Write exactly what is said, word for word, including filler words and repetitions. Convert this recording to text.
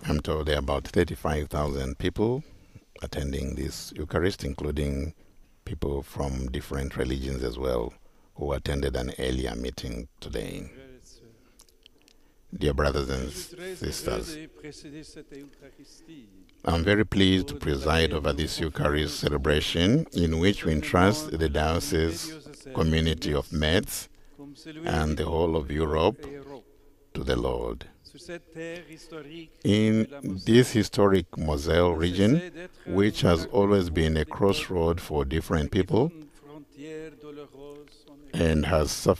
I'm told there are about thirty-five thousand people attending this Eucharist, including people from different religions as well who attended an earlier meeting today. Dear brothers and sisters, I'm very pleased to preside over this Eucharist celebration in which we entrust the diocese community of Metz and the whole of Europe to the Lord. In this historic Moselle region, which has always been a crossroad for different people and has suffered